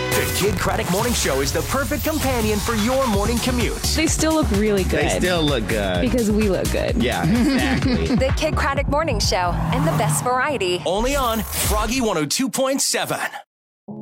The Kid Craddock Morning Show is the perfect companion for your morning commute. They still look really good. They still look good. Because we look good. Yeah, exactly. The Kid Craddock Morning Show and the best variety. Only on Froggy 102.7.